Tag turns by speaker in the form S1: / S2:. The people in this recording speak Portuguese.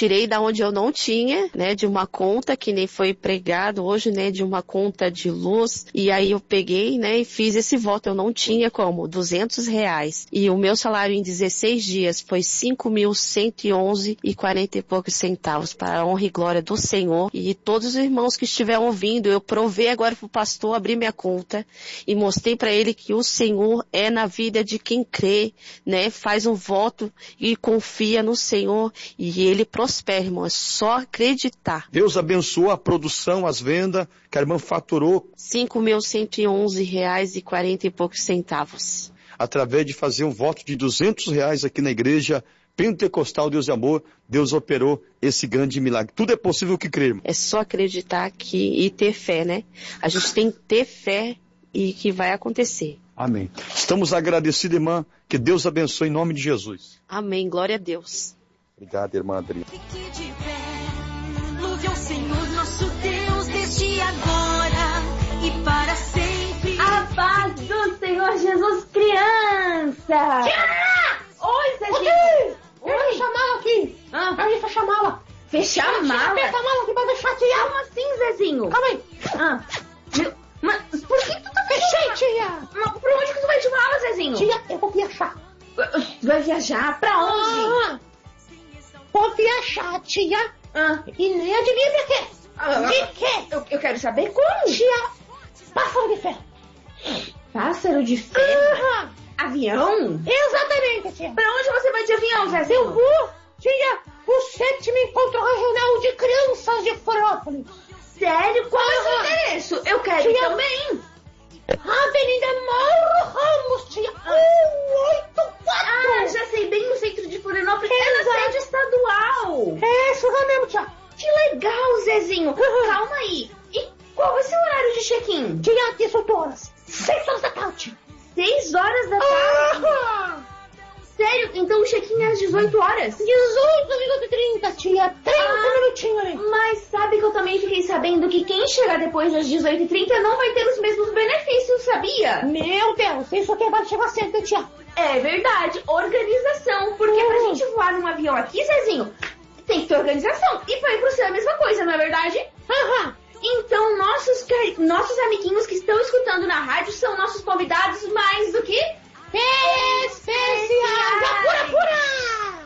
S1: tirei da onde eu não tinha, né, de uma conta que nem foi pregado hoje, né, de uma conta de luz, e aí eu peguei, né, e fiz esse voto. Eu não tinha como, R$200, e o meu salário em 16 dias foi 5.111,40 e poucos centavos, para a honra e glória do Senhor. E todos os irmãos que estiveram ouvindo, eu provei agora pro pastor, abri minha conta e mostrei para ele que o Senhor é na vida de quem crê, né, faz um voto e confia no Senhor, e ele prospera, irmão, é só acreditar.
S2: Deus abençoou a produção, as vendas, que a irmã faturou
S1: R$5.111,40 e poucos centavos.
S2: Através de fazer um voto de R$200 aqui na igreja Pentecostal Deus de Amor, Deus operou esse grande milagre. Tudo é possível que crer.
S1: É só acreditar e ter fé, né? A gente tem que ter fé e que vai acontecer.
S2: Amém. Estamos agradecidos, irmã. Que Deus abençoe em nome de Jesus.
S1: Amém. Glória a Deus.
S2: Obrigado, irmã Adriana.
S3: Fique de pé, louve ao Senhor nosso Deus desde agora e para sempre.
S4: A paz do Senhor Jesus, criança! Oi, Zezinho!
S5: Eu vou chamá-la aqui. Aí, fecha a mala.
S4: Fechar a mala?
S5: Aperta a mala aqui pra deixar, tia.
S4: Como assim, Zezinho?
S5: Calma aí.
S4: Mas por que tu tá
S5: fechando? Tia.
S4: Mas por onde que tu vai de mala, Zezinho?
S5: Tia, eu vou viajar.
S4: Vai viajar? Pra onde?
S5: Vou viajar, tia. E nem adivinha pra quê? De quê?
S4: Eu quero saber como.
S5: Tia, pássaro de ferro.
S4: Pássaro de ferro? Avião?
S5: Exatamente, tia.
S4: Pra onde você vai de avião, Zezinho?
S5: Eu vou, tia, o 7º Encontro Regional de Crianças de Florianópolis.
S4: Sério? Qual é o seu endereço? Eu quero ir também.
S5: Avenida Mauro Ramos, tia. 184.
S4: Já sei, bem no centro de Florianópolis. É na sede estadual.
S5: É isso mesmo, tia.
S4: Que legal, Zezinho. Calma aí. E qual vai ser o horário de check-in?
S5: Tia, 18 horas. 6 horas da tarde.
S4: 6 horas da tarde? Sério? Então o check-in é às 18 horas?
S5: 18h30, tia. 30 minutinhos ali.
S4: Mas sabe que eu também fiquei sabendo que quem chegar depois das 18h30 não vai ter os mesmos benefícios, sabia?
S5: Meu Deus, isso aqui vai chegar cedo, tia.
S4: É verdade, organização. Porque pra gente voar num avião aqui, Zezinho, tem que ter organização. E pra ir pro céu é a mesma coisa, não é verdade? Então nossos amiguinhos que estão escutando na rádio são nossos convidados mais do que